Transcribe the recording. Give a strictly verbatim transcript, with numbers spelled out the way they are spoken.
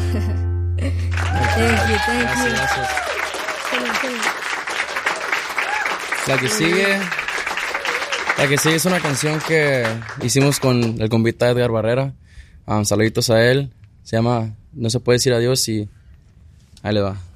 Thank you, thank Gracias, you. gracias. Tell him, tell him. La que sigue, la que sigue es una canción que hicimos con el compita Edgar Barrera. Um, saluditos a él. Se llama No se puede decir adiós y ahí le va.